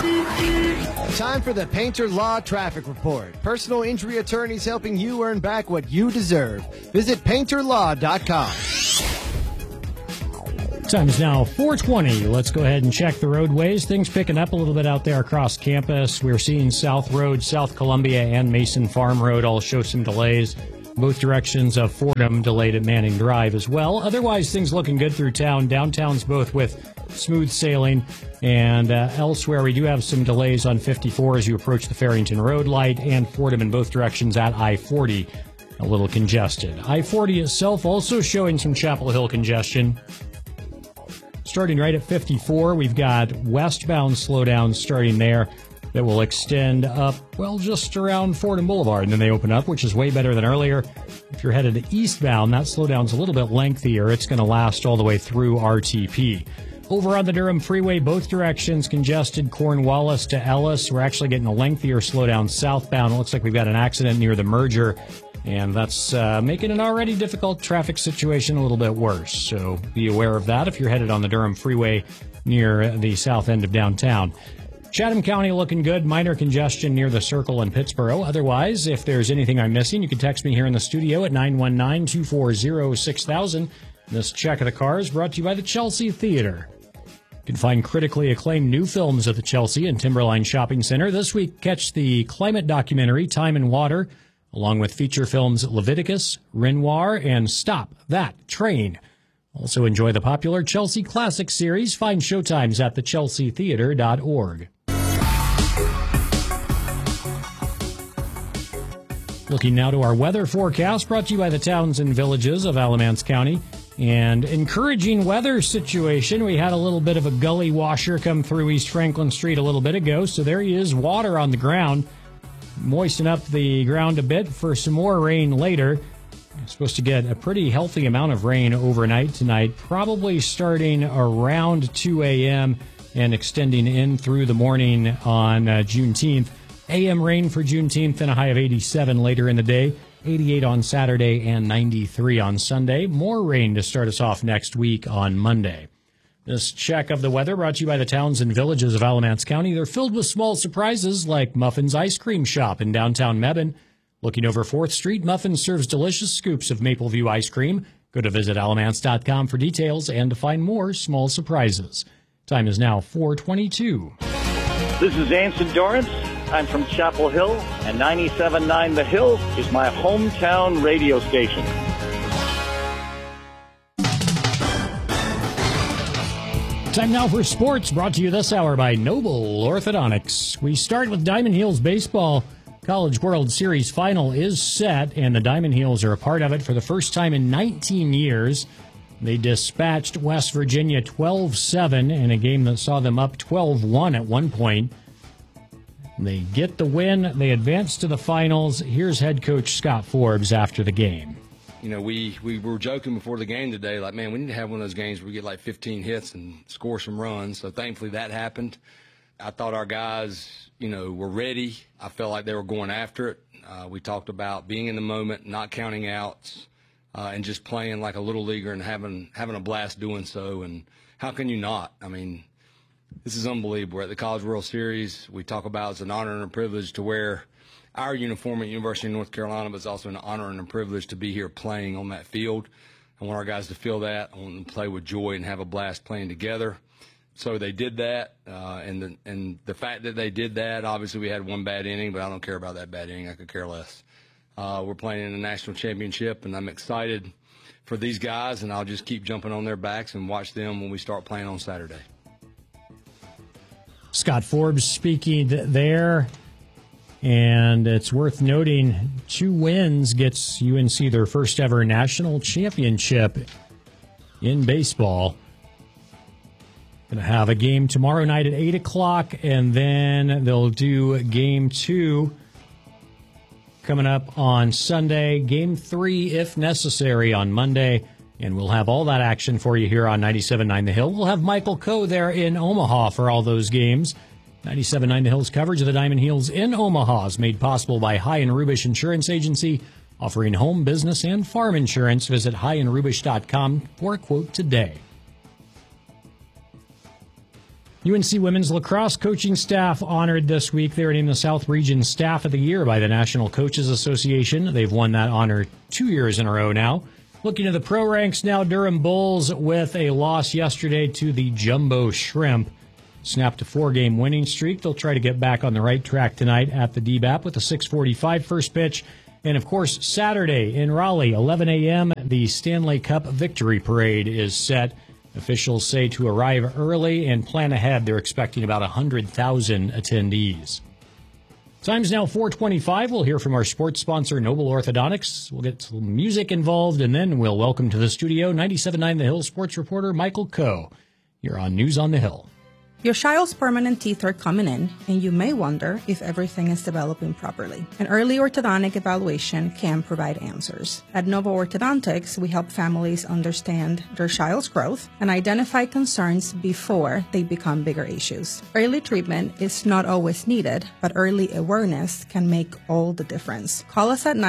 Time for the Painter Law Traffic Report. Personal injury attorneys helping you earn back what you deserve. Visit painterlaw.com. Time is now 4:20. Let's go ahead and check the roadways. Things picking up a little bit out there across campus. We're seeing South Road, South Columbia, and Mason Farm Road all show some delays. Both directions of Fordham delayed at Manning Drive as well. Otherwise, things looking good through town. Downtown's both with smooth sailing. And elsewhere, we do have some delays on 54 as you approach the Farrington Road light, and Fordham in both directions at I-40, a little congested. I-40 itself also showing some Chapel Hill congestion. Starting right at 54, we've got westbound slowdowns starting there that will extend up, well, just around Fordham Boulevard, and then they open up, which is way better than earlier. If you're headed eastbound, that slowdown's a little bit lengthier. It's going to last all the way through RTP. Over on the Durham Freeway, both directions congested. Cornwallis to Ellis, we're actually getting a lengthier slowdown southbound. It looks like we've got an accident near the merger, and that's making an already difficult traffic situation a little bit worse. So be aware of that if you're headed on the Durham Freeway near the south end of downtown. Chatham County looking good. Minor congestion near the Circle in Pittsboro. Otherwise, if there's anything I'm missing, you can text me here in the studio at 919-240-6000. This check of the car is brought to you by the Chelsea Theater. You can find critically acclaimed new films at the Chelsea and Timberline Shopping Center. This week, catch the climate documentary Time and Water, along with feature films Leviticus, Renoir, and Stop That Train. Also enjoy the popular Chelsea Classic series. Find showtimes at thechelseatheater.org. Looking now to our weather forecast, brought to you by the towns and villages of Alamance County. And encouraging weather situation. We had a little bit of a gully washer come through East Franklin Street a little bit ago, so there is water on the ground. Moisten up the ground a bit for some more rain later. We're supposed to get a pretty healthy amount of rain overnight tonight, probably starting around 2 a.m. and extending in through the morning on Juneteenth. AM rain for Juneteenth and a high of 87 later in the day. 88 on Saturday and 93 on Sunday. More rain to start us off next week on Monday. This check of the weather brought to you by the towns and villages of Alamance County. They're filled with small surprises like Muffin's Ice Cream Shop in downtown Mebane. Looking over 4th Street, Muffin serves delicious scoops of Mapleview ice cream. Go to visitalamance.com for details and to find more small surprises. Time is now 4:22. This is Anson Dorrance. I'm from Chapel Hill, and 97.9 The Hill is my hometown radio station. Time now for sports, brought to you this hour by Noble Orthodontics. We start with Diamond Heels baseball. College World Series final is set, and the Diamond Heels are a part of it for the first time in 19 years. They dispatched West Virginia 12-7 in a game that saw them up 12-1 at one point. They get the win. They advance to the finals. Here's head coach Scott Forbes after the game. You know, we were joking before the game today, like, man, we need to have one of those games where we get like 15 hits and score some runs. So thankfully that happened. I thought our guys, you know, were ready. I felt like they were going after it. We talked about being in the moment, not counting outs, and just playing like a little leaguer and having a blast doing so. And how can you not? I mean, this is unbelievable. We're at the College World Series. We talk about it's an honor and a privilege to wear our uniform at University of North Carolina, but it's also an honor and a privilege to be here playing on that field. I want our guys to feel that. I want them to play with joy and have a blast playing together. So they did that, and the fact that they did that, obviously we had one bad inning, but I don't care about that bad inning. I could care less. We're playing in the national championship, and I'm excited for these guys, and I'll just keep jumping on their backs and watch them when we start playing on Saturday. Scott Forbes speaking there, and it's worth noting 2 wins gets UNC their first ever national championship in baseball. Going to have a game tomorrow night at 8 o'clock, and then they'll do game 2 coming up on Sunday, game 3 if necessary on Monday. And we'll have all that action for you here on 97.9 The Hill. We'll have Michael Coe there in Omaha for all those games. 97.9 The Hill's coverage of the Diamond Heels in Omaha is made possible by High and Rubish Insurance Agency, offering home, business, and farm insurance. Visit highandrubish.com for a quote today. UNC women's lacrosse coaching staff honored this week. They were named the South Region Staff of the Year by the National Coaches Association. They've won that honor 2 years in a row now. Looking at the pro ranks now, Durham Bulls with a loss yesterday to the Jumbo Shrimp. Snapped a 4-game winning streak. They'll try to get back on the right track tonight at the DBAP with a 6:45 first pitch. And, of course, Saturday in Raleigh, 11 a.m., the Stanley Cup Victory Parade is set. Officials say to arrive early and plan ahead. They're expecting about 100,000 attendees. Time's now 4:25. We'll hear from our sports sponsor, Noble Orthodontics. We'll get some music involved, and then we'll welcome to the studio 97.9 The Hill sports reporter Michael Coe. You're on News on the Hill. Your child's permanent teeth are coming in, and you may wonder if everything is developing properly. An early orthodontic evaluation can provide answers. At Nova Orthodontics, we help families understand their child's growth and identify concerns before they become bigger issues. Early treatment is not always needed, but early awareness can make all the difference. Call us at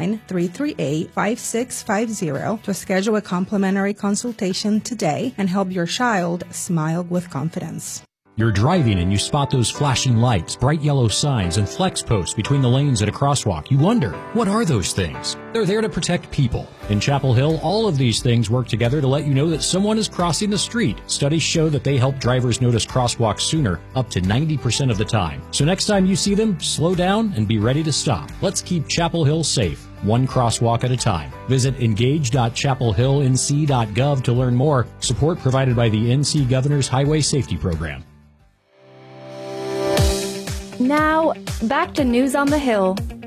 919-338-5650 to schedule a complimentary consultation today and help your child smile with confidence. You're driving and you spot those flashing lights, bright yellow signs, and flex posts between the lanes at a crosswalk. You wonder, what are those things? They're there to protect people. In Chapel Hill, all of these things work together to let you know that someone is crossing the street. Studies show that they help drivers notice crosswalks sooner, up to 90% of the time. So next time you see them, slow down and be ready to stop. Let's keep Chapel Hill safe, one crosswalk at a time. Visit engage.chapelhillnc.gov to learn more. Support provided by the NC Governor's Highway Safety Program. Now, back to News on the Hill.